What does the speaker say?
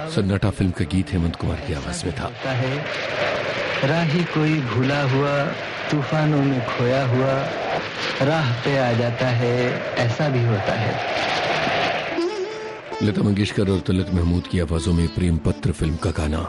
सन्नाटा फिल्म का गीत हेमंत कुमार की आवाज में था। राही कोई भूला हुआ तूफानों में खोया हुआ राह पे आ जाता है, ऐसा भी होता है। लता मंगेशकर और तलत महमूद की आवाजों में प्रेम पत्र फिल्म का गाना।